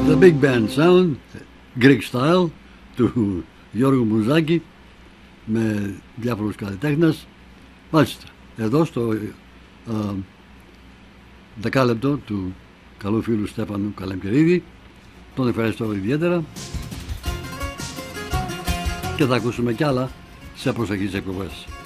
The Big Band Sound, Greek Style, του Γιώργου Μπουζάκη, με διάφορους καλλιτέχνες. Μάλιστα, εδώ στο δεκάλεπτο του καλού φίλου Στέφανου Καλεμκερίδη, τον ευχαριστώ ιδιαίτερα και θα ακούσουμε κι άλλα σε προσεχείς εκπομπές.